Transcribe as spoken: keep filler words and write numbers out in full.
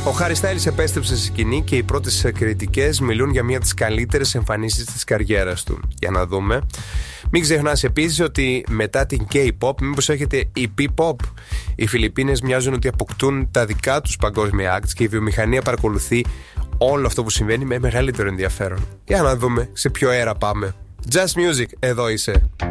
Ο Χάρι Στάιλς επέστρεψε στη σκηνή και οι πρώτες κριτικές μιλούν για μία από τις καλύτερες εμφανίσεις της καριέρας του. Για να δούμε. Μην ξεχνάς επίσης ότι μετά την K-pop, μήπως έχετε η P-pop. Οι Φιλιππίνες μοιάζουν ότι αποκτούν τα δικά τους παγκόσμια acts και η βιομηχανία παρακολουθεί όλο αυτό που συμβαίνει με μεγαλύτερο ενδιαφέρον. Για να δούμε σε ποιο αέρα πάμε. Just Music, εδώ είσαι.